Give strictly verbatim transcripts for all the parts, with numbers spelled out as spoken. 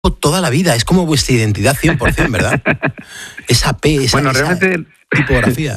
trabajo toda la vida, es como vuestra identidad cien por ciento, ¿verdad? Esa P, esa, bueno, esa realmente... tipografía.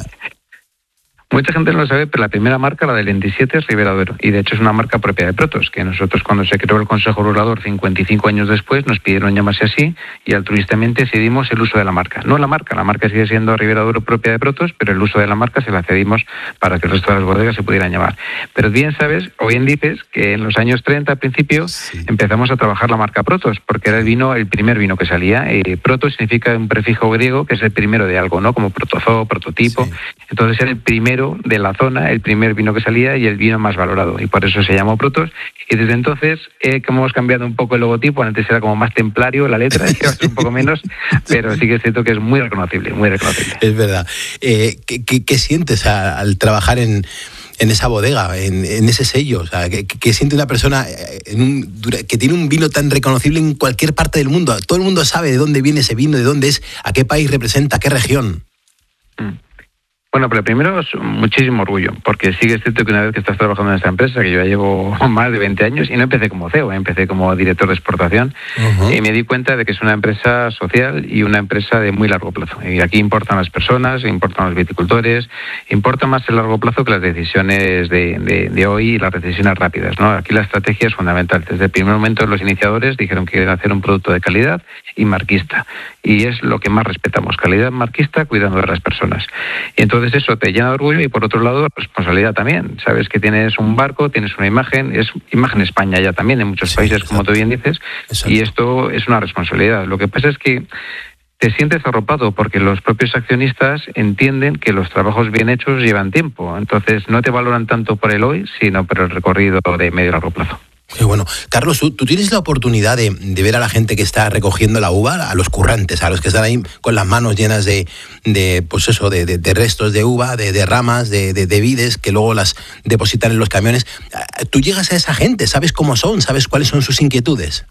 Mucha gente no lo sabe, pero la primera marca, la del veintisiete, es Ribera Duero. Y de hecho es una marca propia de Protos, que nosotros cuando se creó el Consejo Regulador cincuenta y cinco años después nos pidieron llamarse así y altruistamente cedimos el uso de la marca. No la marca, la marca sigue siendo Ribera Duero propia de Protos, pero el uso de la marca se la cedimos para que el resto de las bodegas se pudieran llamar. Pero bien sabes, o bien dices, que en los años treinta al principio sí. empezamos a trabajar la marca Protos, porque era el vino, el primer vino que salía. Eh, Protos significa un prefijo griego que es el primero de algo, ¿no? Como protozoo, prototipo. Sí. Entonces era el primero de la zona, el primer vino que salía y el vino más valorado, y por eso se llamó Protos. Y desde entonces eh, como hemos cambiado un poco el logotipo, antes era como más templario la letra, y ahora es un poco menos, pero sí que es cierto que es muy reconocible, muy reconocible. Es verdad. Eh, ¿qué, qué, ¿Qué sientes a, al trabajar en, en esa bodega, en, en ese sello? O sea, ¿qué, qué siente una persona en un, que tiene un vino tan reconocible en cualquier parte del mundo? Todo el mundo sabe de dónde viene ese vino, de dónde es, a qué país representa, a qué región. Mm. Bueno, pero primero es muchísimo orgullo, porque sí que es cierto que una vez que estás trabajando en esta empresa, que yo ya llevo más de veinte años, y no empecé como C E O, empecé como director de exportación, uh-huh. y me di cuenta de que es una empresa social y una empresa de muy largo plazo. Y aquí importan las personas, importan los viticultores, importa más el largo plazo que las decisiones de, de, de hoy y las decisiones rápidas, ¿no? Aquí la estrategia es fundamental. Desde el primer momento los iniciadores dijeron que querían hacer un producto de calidad y marquista, y es lo que más respetamos, calidad marquista cuidando de las personas. Y entonces Entonces eso te llena de orgullo y por otro lado responsabilidad también. Sabes que tienes un barco, tienes una imagen, es imagen España ya también en muchos sí, países, exacto. Como tú bien dices, exacto. Y esto es una responsabilidad. Lo que pasa es que te sientes arropado porque los propios accionistas entienden que los trabajos bien hechos llevan tiempo. Entonces no te valoran tanto por el hoy, sino por el recorrido de medio y largo plazo. Qué bueno. Carlos, ¿tú, tú tienes la oportunidad de, de ver a la gente que está recogiendo la uva, a los currantes, a los que están ahí con las manos llenas de, de pues eso, de, de, de restos de uva, de, de ramas, de, de, de vides, que luego las depositan en los camiones? ¿Tú llegas a esa gente? ¿Sabes cómo son? ¿Sabes cuáles son sus inquietudes?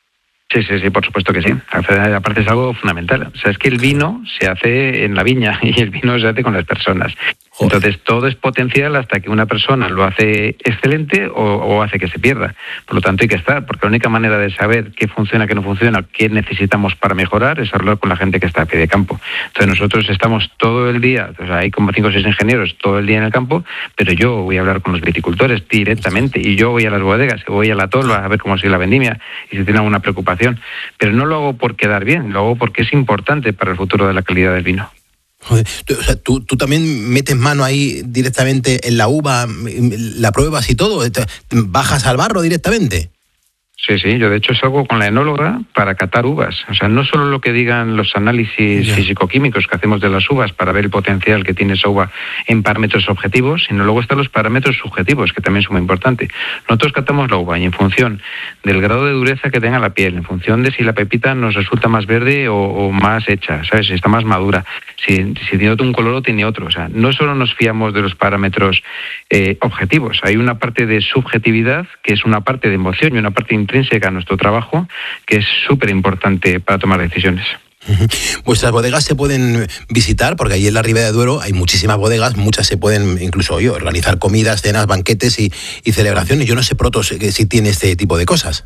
Sí, sí, sí, por supuesto que sí. Aparte es algo fundamental. O sea, es que el vino se hace en la viña y el vino se hace con las personas. Joder. Entonces todo es potencial hasta que una persona lo hace excelente o, o hace que se pierda. Por lo tanto hay que estar, porque la única manera de saber qué funciona, qué no funciona, qué necesitamos para mejorar es hablar con la gente que está a pie de campo. Entonces nosotros estamos todo el día, o sea, hay como cinco o seis ingenieros todo el día en el campo, pero yo voy a hablar con los viticultores directamente y yo voy a las bodegas, voy a la tolva a ver cómo sigue la vendimia y si tienen alguna preocupación. Pero no lo hago por quedar bien, lo hago porque es importante para el futuro de la calidad del vino. Joder, tú, o sea, ¿tú, tú también metes mano ahí directamente en la uva, la pruebas y todo, bajas al barro directamente. Sí, sí, yo de hecho salgo con la enóloga para catar uvas. O sea, no solo lo que digan los análisis yeah. físico-químicos que hacemos de las uvas para ver el potencial que tiene esa uva en parámetros objetivos, sino luego están los parámetros subjetivos, que también son muy importantes. Nosotros catamos la uva y en función del grado de dureza que tenga la piel, en función de si la pepita nos resulta más verde o, o más hecha, ¿sabes? Si está más madura, si, si tiene otro un color o tiene otro. O sea, no solo nos fiamos de los parámetros eh, objetivos, hay una parte de subjetividad que es una parte de emoción y una parte intrínseca a nuestro trabajo, que es súper importante para tomar decisiones. Vuestras bodegas se pueden visitar, porque allí en la Ribera de Duero hay muchísimas bodegas, muchas se pueden, incluso hoy, organizar comidas, cenas, banquetes y, y celebraciones. Yo no sé Protos si tiene este tipo de cosas.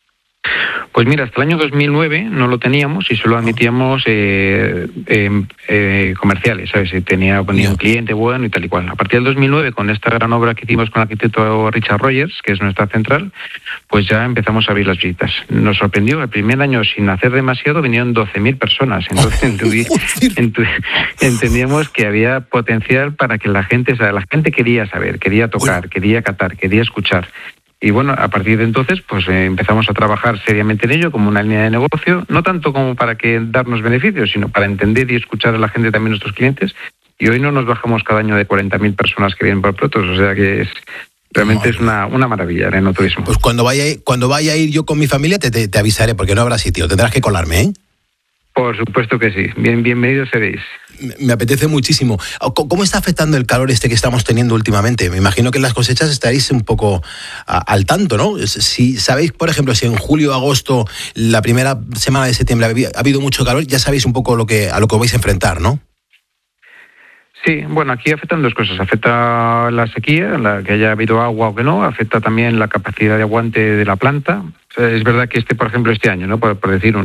Pues mira, hasta el año dos mil nueve no lo teníamos y solo admitíamos eh, eh, eh, comerciales, ¿sabes? Si tenía ponía un cliente bueno y tal y cual. A partir del dos mil nueve, con esta gran obra que hicimos con el arquitecto Richard Rogers, que es nuestra central, pues ya empezamos a abrir las visitas. Nos sorprendió, el primer año, sin hacer demasiado, vinieron doce mil personas. Entonces entendí, ent- entendíamos que había potencial para que la gente, o sea, la gente quería saber, quería tocar, quería catar, quería escuchar. Y bueno, a partir de entonces pues eh, empezamos a trabajar seriamente en ello como una línea de negocio, no tanto como para que darnos beneficios, sino para entender y escuchar a la gente, también nuestros clientes. Y hoy no nos bajamos cada año de cuarenta mil personas que vienen por Protos, o sea que es realmente es una, una maravilla el enoturismo. Pues cuando vaya, cuando vaya a ir yo con mi familia te, te, te avisaré, porque no habrá sitio, tendrás que colarme, ¿eh? Por supuesto que sí, bien, bienvenidos seréis. Me apetece muchísimo. ¿Cómo está afectando el calor este que estamos teniendo últimamente? Me imagino que en las cosechas estaréis un poco a, al tanto, ¿no? Si sabéis, por ejemplo, si en julio, agosto, la primera semana de septiembre ha habido mucho calor, ya sabéis un poco lo que, a lo que vais a enfrentar, ¿no? Sí, bueno, aquí afectan dos cosas. Afecta la sequía, la que haya habido agua o que no. Afecta también la capacidad de aguante de la planta. O sea, es verdad que este, por ejemplo, este año, ¿no? Por, por decir un